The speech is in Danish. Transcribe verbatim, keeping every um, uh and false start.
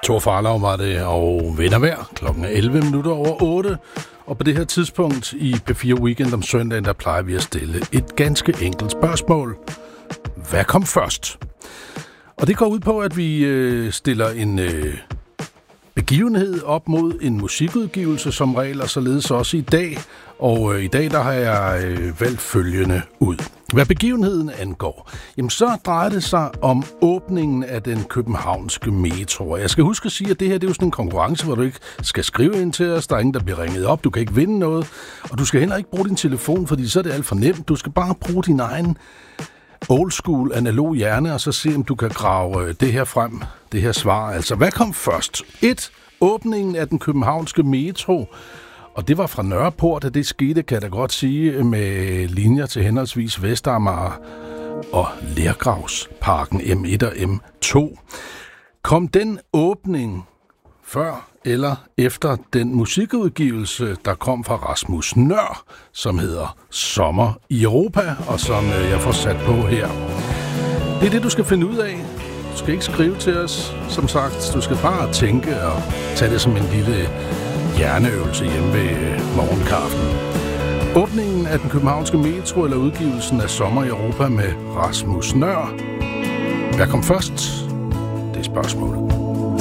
Thor Farlov var det, og venner hver. Klokken er elleve minutter over otte. Og på det her tidspunkt i P fire Weekend om søndagen, der plejer vi at stille et ganske enkelt spørgsmål. Hvad kom først? Og det går ud på, at vi øh, stiller en øh, begivenhed op mod en musikudgivelse som regel, og således også i dag. Og øh, i dag der har jeg øh, valgt følgende ud. Hvad begivenheden angår, jamen så drejer det sig om åbningen af den københavnske metro. Jeg skal huske at sige, at det her det er jo sådan en konkurrence, hvor du ikke skal skrive ind til os. Der er ingen, der bliver ringet op. Du kan ikke vinde noget. Og du skal heller ikke bruge din telefon, fordi så er det alt for nemt. Du skal bare bruge din egen old school analog hjerne, og så se, om du kan grave det her frem, det her svar. Altså, hvad kom først? et. Åbningen af den københavnske metro. Og det var fra Nørreport, at det skete, kan jeg da godt sige, med linjer til henholdsvis Vestamager og Lergravsparken M et og M to. Kom den åbning før eller efter den musikudgivelse, der kom fra Rasmus Nøhr, som hedder Sommer i Europa, og som jeg får sat på her. Det er det, du skal finde ud af. Du skal ikke skrive til os, som sagt. Du skal bare tænke og tage det som en lille hjerneøvelse hjemme ved morgenkaffen. Åbningen af den københavnske metro eller udgivelsen af Sommer i Europa med Rasmus Nøhr. Hvad kom først? Det er spørgsmålet.